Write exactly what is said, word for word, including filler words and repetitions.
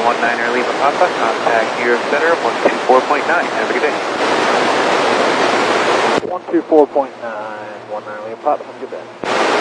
one niner Lima Papa, contact Europe Center, one two four point nine. Have a good day. one two four point nine, one niner Lima Papa, have a good day.